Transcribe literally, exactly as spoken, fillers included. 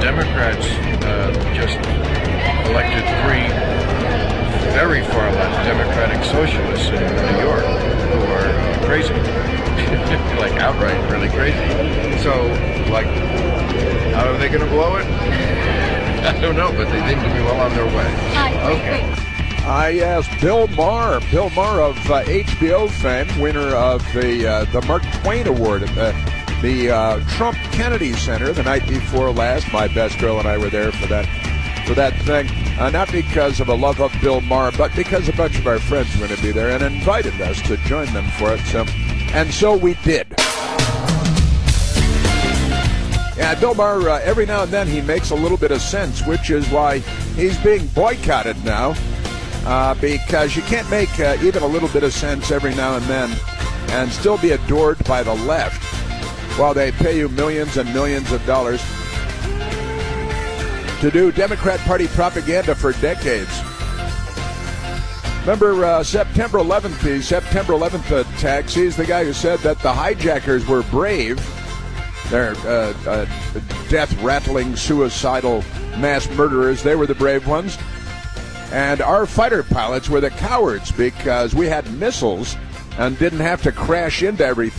Democrats uh, just elected three very far left Democratic socialists in New York who are uh, crazy, like outright really crazy. So, like, how are they going to blow it? I don't know, but they seem to be well on their way. Okay. I asked Bill Maher, Bill Maher of uh, H B O fame, winner of the uh, the Mark Twain Award at the, the uh, Trump Kennedy Center the night before last. My best girl and I were there for that for that thing, uh, not because of a love of Bill Maher, but because a bunch of our friends were going to be there and invited us to join them for it. So, and so we did. Yeah, Bill Maher, uh, every now and then he makes a little bit of sense, which is why he's being boycotted now. Uh, because you can't make uh, even a little bit of sense every now and then and still be adored by the left while they pay you millions and millions of dollars to do Democrat Party propaganda for decades. Remember uh, September eleventh, the September eleventh attacks? He's the guy who said that the hijackers were brave. They're uh, uh, death-rattling, suicidal mass murderers. They were the brave ones. And our fighter pilots were the cowards because we had missiles and didn't have to crash into everything.